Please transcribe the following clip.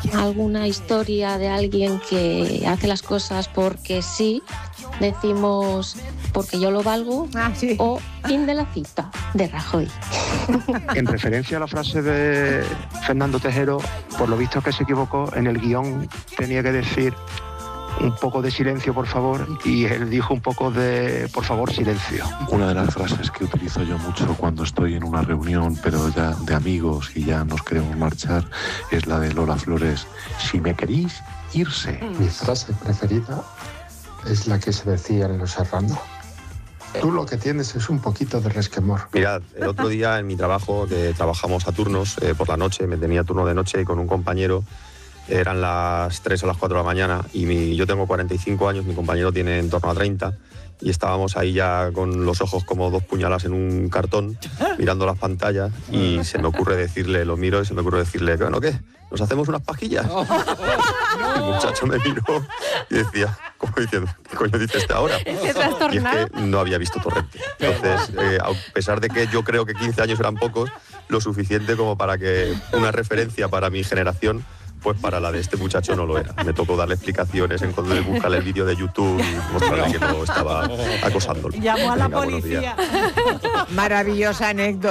alguna historia de alguien que hace las cosas porque sí, decimos porque yo lo valgo, sí. O fin de la cita, de Rajoy. En referencia a la frase de Fernando Tejero, por lo visto que se equivocó, en el guión tenía que decir un poco de silencio, por favor, y él dijo un poco de, por favor, silencio. Una de las frases que utilizo yo mucho cuando estoy en una reunión, pero ya de amigos y ya nos queremos marchar, es la de Lola Flores: si me queréis, irse. Mi frase preferida es la que se decía en Los Serrano. Tú lo que tienes es un poquito de resquemor. Mirad, el otro día en mi trabajo, que trabajamos a turnos por la noche, me tenía turno de noche con un compañero. Eran las 3 o las 4 de la mañana y yo tengo 45 años, mi compañero tiene en torno a 30 y estábamos ahí ya con los ojos como dos puñalas en un cartón mirando las pantallas y se me ocurre decirle, lo miro y se me ocurre decirle, bueno, ¿qué? ¿Nos hacemos unas pajillas? El muchacho me miró y decía, como diciendo, ¿qué coño dice este ahora? Y es que no había visto Torrente. Entonces, a pesar de que yo creo que 15 años eran pocos, lo suficiente como para que una referencia para mi generación, pues para la de este muchacho no lo era. Me tocó darle explicaciones, encontré, buscarle el vídeo de YouTube y mostrarle que no estaba acosándolo. Llamó a la Venga, buenos días. policía. Maravillosa anécdota.